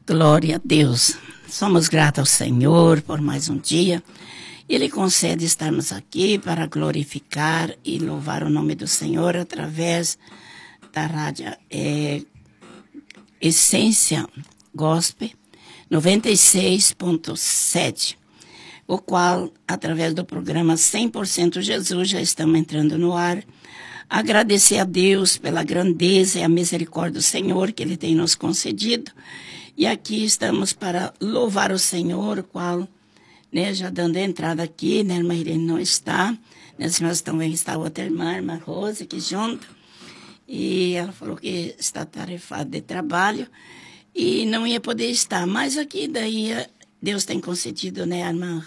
Glória a Deus. Somos gratos ao Senhor por mais um dia. Ele concede estarmos aqui para glorificar e louvar o nome do Senhor através da rádio Essência Gospel 96.7, o qual, através do programa 100% Jesus, já estamos entrando no ar. Agradecer a Deus pela grandeza e a misericórdia do Senhor que Ele tem nos concedido. E aqui estamos para louvar o Senhor, o qual, né, já dando a entrada aqui, né, a irmã Irene não está, nós também está outra irmã, a irmã Rose, aqui junto, e ela falou que está tarefada de trabalho e não ia poder estar, mas aqui daí Deus tem concedido, né, a irmã